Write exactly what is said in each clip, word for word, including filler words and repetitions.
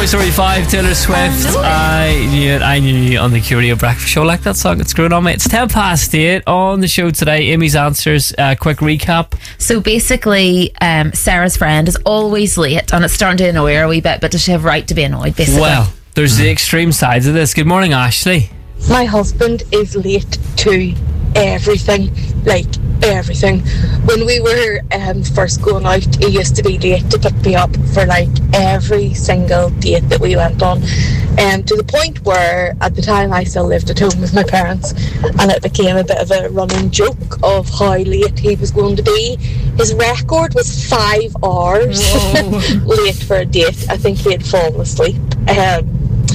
Story five, Taylor Swift. I knew it. I knew you on the Q Radio Breakfast Show. Like that song, it's screwing on me. It's ten past eight on the show today. Amy's Answers. Uh, quick recap. So basically, um, Sarah's friend is always late, and it's starting to annoy her a wee bit. But does she have right to be annoyed? Basically, well, there's the extreme sides of this. Good morning, Ashley. My husband is late to everything, like everything. When we were um, first going out, he used to be late to pick me up for like every single date that we went on, um, to the point where at the time I still lived at home with my parents, and it became a bit of a running joke of how late he was going to be. His record was five hours late for a date. I think he had fallen asleep. Um,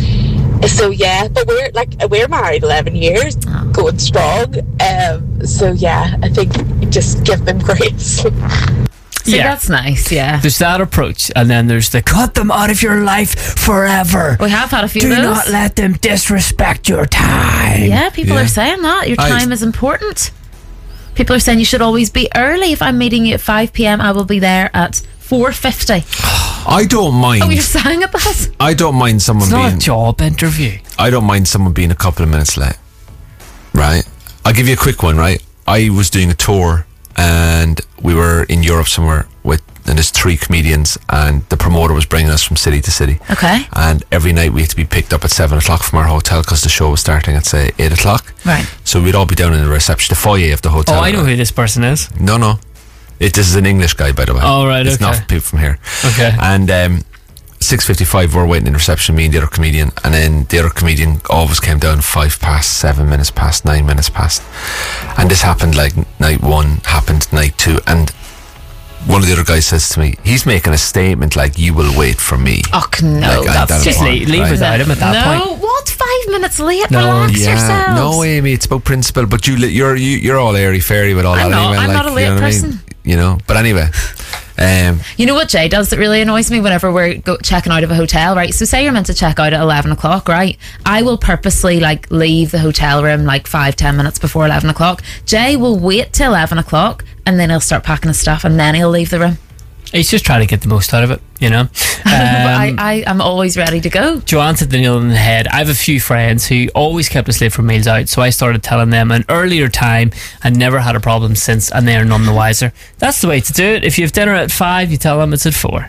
So yeah, but we're like we're married eleven years, going strong. Um, so yeah, I think just give them grace. See, yeah, that's nice. Yeah, there's that approach, and then there's the cut them out of your life forever. We have had a few Do of those. not let them disrespect your time. Yeah, people yeah. are saying that your time I, is important. People are saying you should always be early. If I'm meeting you at five p.m, I will be there at four fifty. I don't mind. Oh, you're saying it, that? I don't mind someone it's being... not a job interview. I don't mind someone being a couple of minutes late. Right? I'll give you a quick one, right? I was doing a tour and we were in Europe somewhere with, and there's three comedians, and the promoter was bringing us from city to city. Okay. And every night we had to be picked up at seven o'clock from our hotel because the show was starting at, say, eight o'clock. Right. So we'd all be down in the reception, the foyer of the hotel. Oh, I know who this person is. No, no. It, this is an English guy, by the way. Oh, right, it's okay. not people from here. Okay. And um, six fifty-five, we're waiting in reception, me and the other comedian, and then the other comedian always came down five past, seven minutes past, nine minutes past. And this happened like night one, happened night two, and one of the other guys says to me, he's making a statement like, you will wait for me. Oh, no, like, that's just leave, leave right? without him at that no, point. No, what? Five minutes late? No, Relax yeah, yourselves. no, Amy, it's about principle, but you, you're you, you're all airy-fairy with all I'm that not, anyway. I'm like, not a late you know person. I mean? You know, but anyway... Um, you know what Jay does that really annoys me whenever we're go- checking out of a hotel, right? So say you're meant to check out at eleven o'clock, right? I will purposely like leave the hotel room like five, ten minutes before eleven o'clock. Jay will wait till eleven o'clock and then he'll start packing his stuff and then he'll leave the room. He's just trying to get the most out of it, you know. Um, but I, I, I'm always ready to go. Joanne hit the nail on the head. I have a few friends who always kept us late for meals out, so I started telling them an earlier time and never had a problem since, and they are none the wiser. That's the way to do it. If you have dinner at five, you tell them it's at four.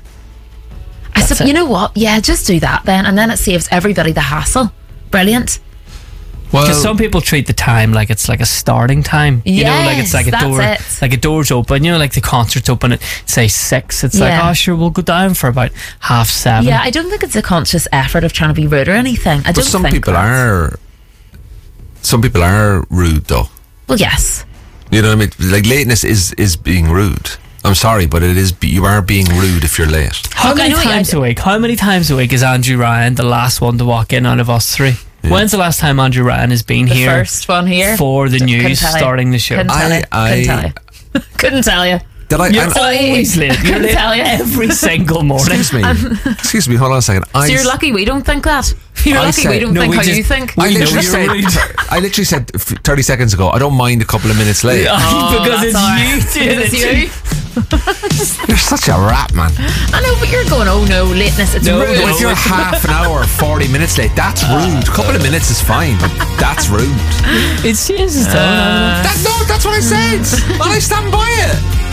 I said, you know what? Yeah, just do that then, and then it saves everybody the hassle. Brilliant. Because well, some people treat the time like it's like a starting time. You yes, know, like it's like a that's door, it. like a door's open. You know, like the concert's open at say six. It's yeah. like, oh sure, we'll go down for about half seven. Yeah, I don't think it's a conscious effort of trying to be rude or anything. I but don't some think people that. are. Some people are rude though. Well, yes. You know what I mean? Like lateness is is being rude. I'm sorry, but it is. You are being rude if you're late. How Look, many times a week? How many times a week is Andrew Ryan the last one to walk in out of us three? Yeah. When's the last time Andrew Ryan has been the here? The first one here for the news starting the show. Couldn't tell I, you. I, Couldn't tell you. Couldn't tell you. Did I? You're I'm, always late. You're late tell you. every single morning. Excuse me. Excuse me. Hold on a second. So I you're lucky we don't think that. You're I lucky said, we don't no, think we how just, you think. I literally, said, rude. I literally said thirty seconds ago, I don't mind a couple of minutes late. Oh, because it's right. you, It's you. You're such a rat, man. I know, but you're going, oh no, lateness, it's No, rude. But if you're half an hour, forty minutes late, that's rude. A couple of minutes is fine, but that's rude. It's changed its tone. That, no, that's what I said. And I stand by it.